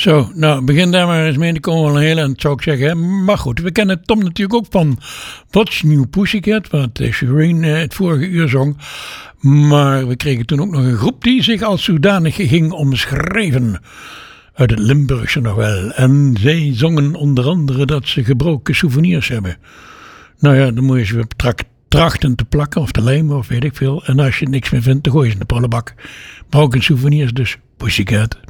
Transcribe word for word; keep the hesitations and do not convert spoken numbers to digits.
Zo, nou, begin daar maar eens mee. Dan komen we al een heel eind, zou ik zeggen. Hè? Maar goed, we kennen Tom natuurlijk ook van What's New Pussycat, wat Shireen uh, het vorige uur zong. Maar we kregen toen ook nog een groep die zich als zodanig ging omschrijven. Uit het Limburgse nog wel. En zij zongen onder andere dat ze gebroken souvenirs hebben. Nou ja, dan moet je ze weer tra- trachten te plakken of te lijmen of weet ik veel. En als je niks meer vindt, dan gooi je ze in de prullenbak. Maar ook in souvenirs dus, Pussycat.